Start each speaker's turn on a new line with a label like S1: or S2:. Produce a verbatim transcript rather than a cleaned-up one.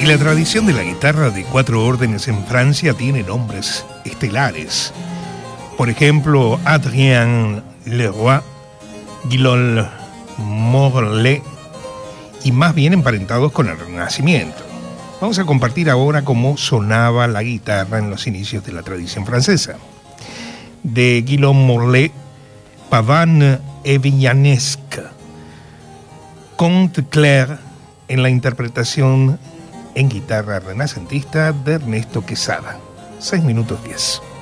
S1: Y la tradición de la guitarra de cuatro órdenes en Francia tiene nombres estelares. Por ejemplo, Adrien Leroy, Guillaume Morlet, y más bien emparentados con el Renacimiento. Vamos a compartir ahora cómo sonaba la guitarra en los inicios de la tradición francesa. De Guillaume Morlet, Pavane et Villanesque, Conte Clair, en la interpretación en guitarra renacentista de Ernesto Quesada. seis minutos diez.